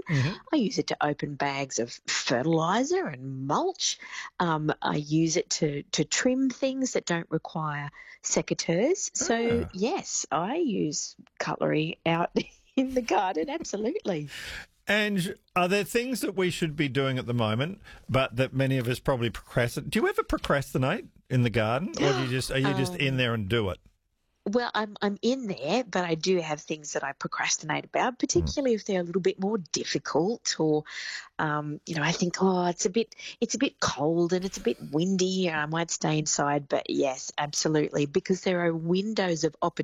Mhm. I use it to open bags of fertilizer and mulch. I use it to trim things that don't require secateurs. So, Ah. yes, I use cutlery out in the garden, absolutely. And are there things that we should be doing at the moment, but that many of us probably procrastinate? Do you ever procrastinate in the garden, or do you just are you just in Um, there and do it? Well, I'm in there, but I do have things that I procrastinate about, Mm. particularly if they're a little bit more difficult, or I think, oh, it's a bit cold and it's a bit windy, and I might stay inside. But yes, absolutely, because there are windows of opportunity